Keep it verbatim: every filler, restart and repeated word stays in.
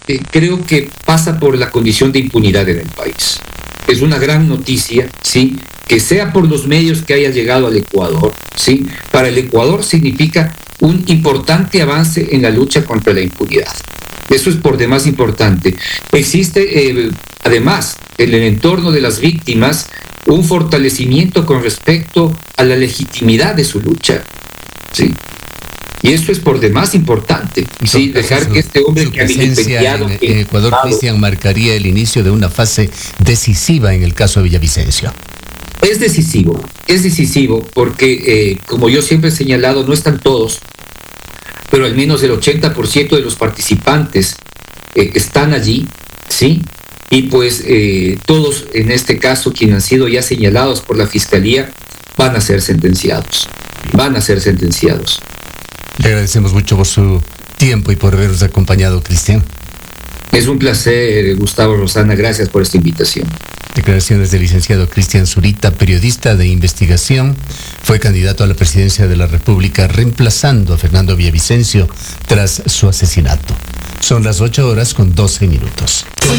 eh, creo que pasa por la condición de impunidad en el país. Es una gran noticia, ¿sí?, que sea por los medios que haya llegado al Ecuador, ¿sí? Para el Ecuador significa un importante avance en la lucha contra la impunidad. Eso es por demás importante. Existe, eh, además, en el entorno de las víctimas, un fortalecimiento con respecto a la legitimidad de su lucha, ¿sí? Y eso es por demás importante, ¿sí? Dejar su, que este hombre su que ha presencia en, en Ecuador, Cristian, marcaría el inicio de una fase decisiva en el caso de Villavicencio. Es decisivo, es decisivo porque, eh, como yo siempre he señalado, no están todos, pero al menos el ochenta por ciento de los participantes eh, están allí, ¿sí? Y pues eh, todos, en este caso, quienes han sido ya señalados por la Fiscalía, van a ser sentenciados, van a ser sentenciados. Le agradecemos mucho por su tiempo y por habernos acompañado, Cristian. Es un placer, Gustavo, Rosana, gracias por esta invitación. Declaraciones del licenciado Cristian Zurita, periodista de investigación, fue candidato a la presidencia de la República reemplazando a Fernando Villavicencio tras su asesinato. Son las ocho horas con doce minutos.